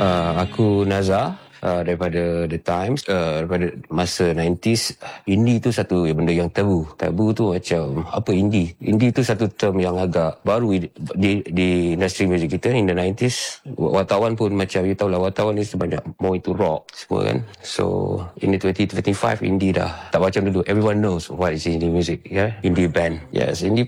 Aku Nazar, daripada The Times, daripada masa 90s. Indie tu satu benda yang tabu. Tabu tu macam apa indie? Indie tu satu term yang agak baru di industri muzik kita in the 90s. Wartawan pun macam you tahu lah, wartawan ni sebanyak more itu rock semua kan. So in the 2025 indie dah tak macam dulu. Everyone knows what is indie music, yeah? Indie band. Yes, indie